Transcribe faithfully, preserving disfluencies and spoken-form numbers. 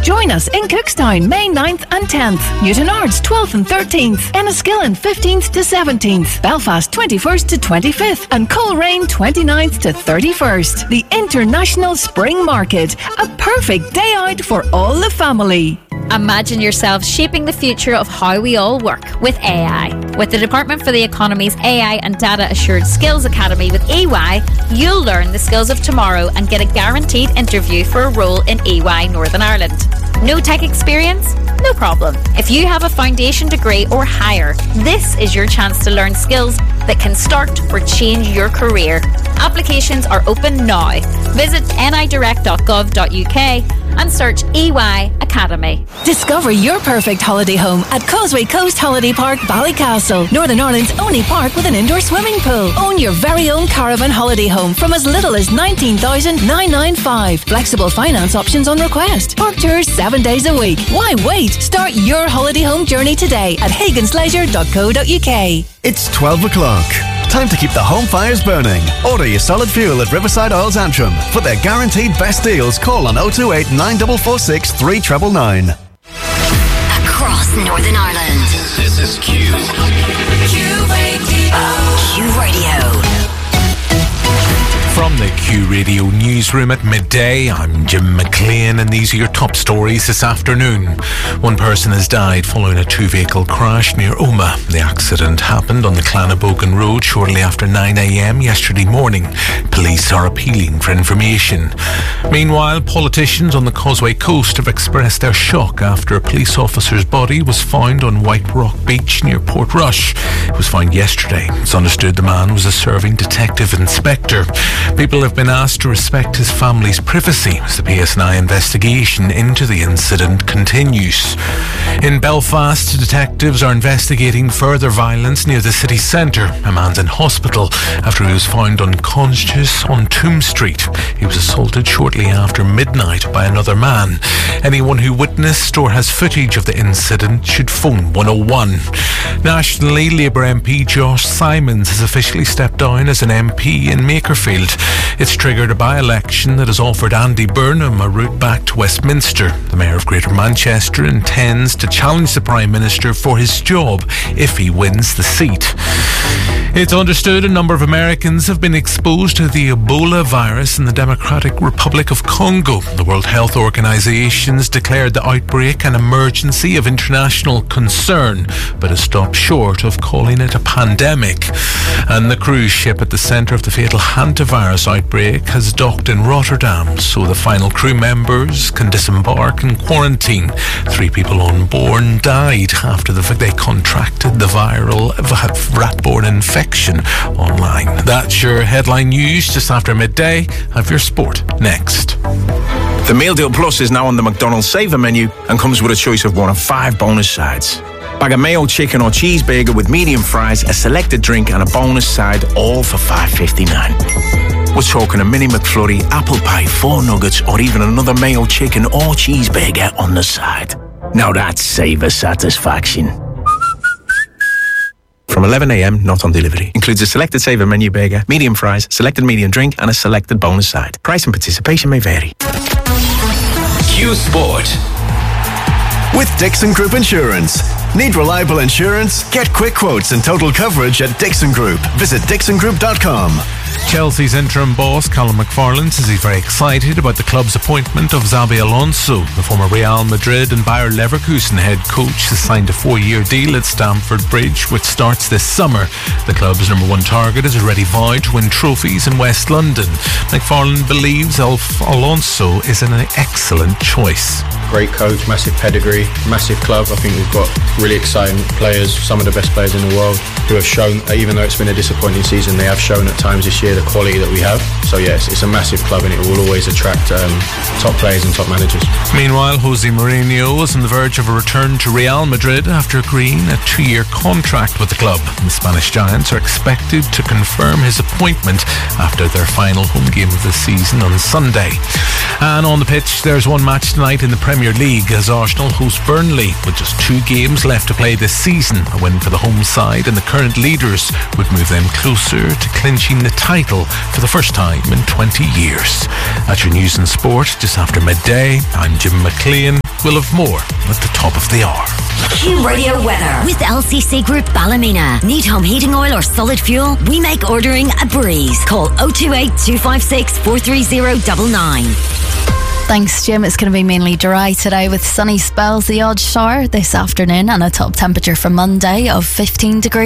Join us in Cookstown, May ninth and tenth. Newton Ards, twelfth and thirteenth. Enniskillen, fifteenth to seventeenth. Belfast, twenty-first to twenty-fifth. And Coleraine, twenty-ninth to thirty-first. The International Spring Market. A perfect day out for all the family. Imagine yourself shaping the future of how we all work with A I. With the Department for the Economy's A I and Data Assured Skills Academy with E Y, you'll learn the skills of tomorrow and get a guaranteed interview for a role in E Y Northern Ireland. No tech experience? No problem. If you have a foundation degree or higher, this is your chance to learn skills that can start or change your career. Applications are open now. Visit n i direct dot gov dot u k and search E Y Academy. Discover your perfect holiday home at Causeway Coast Holiday Park, Ballycastle, Northern Ireland's only park with an indoor swimming pool. Own your very own caravan holiday home from as little as nineteen thousand nine hundred ninety-five. Flexible finance options on request. Park tours seven days a week. Why wait? Start your holiday home journey today at hagans leisure dot co dot u k. It's twelve o'clock. Time to keep the home fires burning. Order your solid fuel at Riverside Oils Antrim. For their guaranteed best deals, call on oh two eight, nine four four six, three nine nine nine. Across Northern Ireland. This is Q. Q Radio. Q Radio. From the Q Radio newsroom at midday, I'm Jim McLean, and these are your top stories this afternoon. One person has died following a two-vehicle crash near Omagh. The accident happened on the Clannabogan Road shortly after nine a.m. yesterday morning. Police are appealing for information. Meanwhile, politicians on the Causeway Coast have expressed their shock after a police officer's body was found on White Rock Beach near Portrush. It was found yesterday. It's understood the man was a serving detective inspector. People have been asked to respect his family's privacy as the P S N I investigation into the incident continues. In Belfast, detectives are investigating further violence near the city centre. A man's in hospital after he was found unconscious on Tomb Street. He was assaulted shortly after midnight by another man. Anyone who witnessed or has footage of the incident should phone one oh one. Nationally, Labour M P Josh Simons has officially stepped down as an M P in Makerfield. It's triggered a by-election that has offered Andy Burnham a route back to Westminster. The Mayor of Greater Manchester intends to challenge the Prime Minister for his job if he wins the seat. It's understood a number of Americans have been exposed to the Ebola virus in the Democratic Republic of Congo. The World Health Organization has declared the outbreak an emergency of international concern, but has stopped short of calling it a pandemic. And the cruise ship at the centre of the fatal hantavirus outbreak has docked in Rotterdam, so the final crew members can disembark in quarantine. Three people on board died after the, they contracted the viral rat-borne infection online. That's your headline news just after midday. Have your sport next. The Meal Deal Plus is now on the McDonald's Saver menu and comes with a choice of one of five bonus sides. Bag of mayo, chicken or cheeseburger with medium fries, a selected drink and a bonus side, all for five fifty-nine. We're talking a mini McFlurry, apple pie, four nuggets or even another mayo, chicken or cheeseburger on the side. Now that's Saver satisfaction. From eleven a.m, not on delivery. Includes a selected Saver menu burger, medium fries, selected medium drink and a selected bonus side. Price and participation may vary. Q Sport. With Dixon Group Insurance. Need reliable insurance? Get quick quotes and total coverage at Dixon Group. Visit dixon group dot com. Chelsea's interim boss, Callum McFarlane, says he's very excited about the club's appointment of Xabi Alonso. The former Real Madrid and Bayer Leverkusen head coach has signed a four-year deal at Stamford Bridge, which starts this summer. The club's number one target is already vowed to win trophies in West London. McFarlane believes Alf Alonso is an excellent choice. Great coach, massive pedigree, massive club. I think we've got really exciting players, some of the best players in the world, who have shown, even though it's been a disappointing season, they have shown at times this year the quality that we have. So yes, it's a massive club and it will always attract um, top players and top managers. Meanwhile, Jose Mourinho is on the verge of a return to Real Madrid after agreeing a two-year contract with the club. The Spanish Giants are expected to confirm his appointment after their final home game of the season on Sunday. And on the pitch, there's one match tonight in the Premier League as Arsenal host Burnley. With just two games left to play this season, a win for the home side and the current leaders would move them closer to clinching the title for the first time in twenty years. That's your news and sport just after midday. I'm Jim McLean. We'll have more at the top of the hour. Q Radio weather with L C C Group Ballymena. Need home heating oil or solid fuel? We make ordering a breeze. Call oh two eight, two five six, four three zero nine nine. Thanks, Jim. It's going to be mainly dry today with sunny spells, the odd shower this afternoon, and a top temperature for Monday of fifteen degrees.